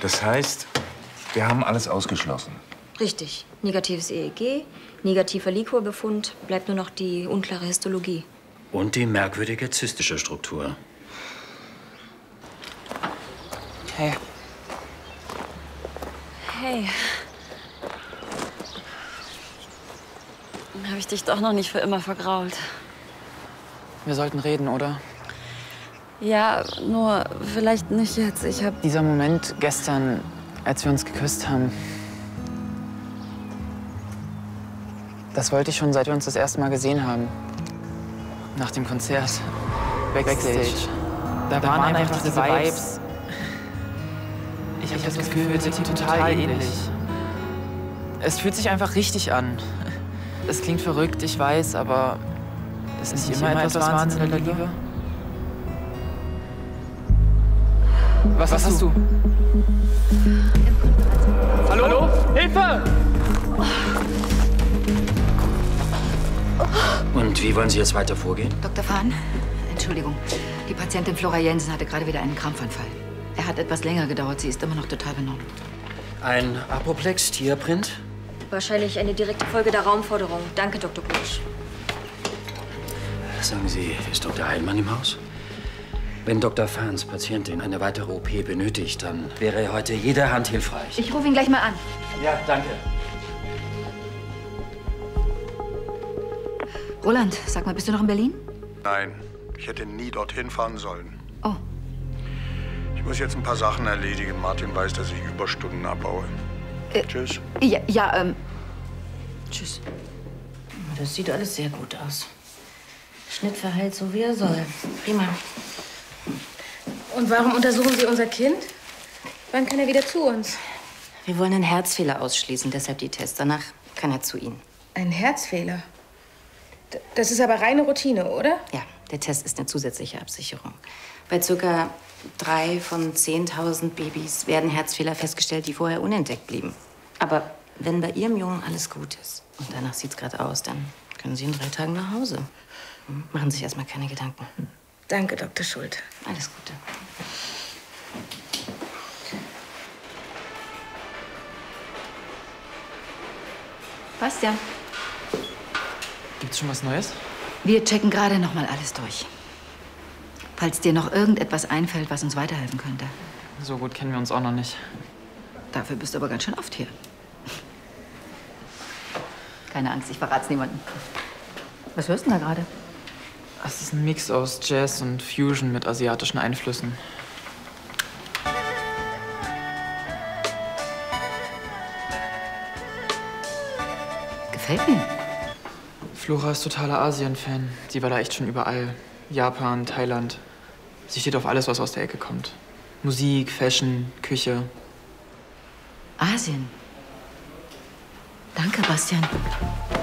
Das heißt, wir haben alles ausgeschlossen. Richtig. Negatives EEG, negativer Liquorbefund, bleibt nur noch die unklare Histologie. Und die merkwürdige zystische Struktur. Hey. Hey. Habe ich dich doch noch nicht für immer vergrault. Wir sollten reden, oder? Ja, nur vielleicht nicht jetzt. Dieser Moment gestern, als wir uns geküsst haben, das wollte ich schon, seit wir uns das erste Mal gesehen haben. Nach dem Konzert. Backstage. Da waren einfach diese Vibes. Ich habe das Gefühl, wir sind total ähnlich. Es fühlt sich einfach richtig an. Es klingt verrückt, ich weiß, aber ist nicht immer etwas Wahnsinn in der Liebe? Was hast du? Hallo? Hilfe! Und wie wollen Sie jetzt weiter vorgehen? Dr. Fahn, Entschuldigung. Die Patientin Flora Jensen hatte gerade wieder einen Krampfanfall. Er hat etwas länger gedauert. Sie ist immer noch total benommen. Ein Apoplex-Tierprint? Wahrscheinlich eine direkte Folge der Raumforderung. Danke, Dr. Busch. Sagen Sie, ist Dr. Heilmann im Haus? Wenn Dr. Fahns Patientin eine weitere OP benötigt, dann wäre heute jede Hand hilfreich. Ich rufe ihn gleich mal an. Ja, danke. Roland, sag mal, bist du noch in Berlin? Nein, ich hätte nie dorthin fahren sollen. Oh. Ich muss jetzt ein paar Sachen erledigen. Martin weiß, dass ich Überstunden abbaue. Tschüss. Ja, tschüss. Das sieht alles sehr gut aus. Schnitt verheilt so, wie er soll. Prima. Und warum untersuchen Sie unser Kind? Wann kann er wieder zu uns? Wir wollen einen Herzfehler ausschließen, deshalb die Tests. Danach kann er zu Ihnen. Ein Herzfehler? Das ist aber reine Routine, oder? Ja, der Test ist eine zusätzliche Absicherung. Bei ca. 3 von 10.000 Babys werden Herzfehler festgestellt, die vorher unentdeckt blieben. Aber wenn bei Ihrem Jungen alles gut ist und danach sieht's gerade aus, dann können Sie in 3 Tagen nach Hause. Machen Sie sich erstmal keine Gedanken. Danke, Dr. Schult. Alles Gute. Bastian, Gibt's schon was Neues? wir checken gerade noch mal alles durch. Falls dir noch irgendetwas einfällt, was uns weiterhelfen könnte. So gut kennen wir uns auch noch nicht. Dafür bist du aber ganz schön oft hier. Keine Angst, ich verrat's niemandem. Was hörst du denn da gerade? Es ist ein Mix aus Jazz und Fusion mit asiatischen Einflüssen. Gefällt mir. Flora ist totaler Asien-Fan. Sie war da echt schon überall. Japan, Thailand. Sie steht auf alles, was aus der Ecke kommt. Musik, Fashion, Küche. Asien. Danke, Bastian.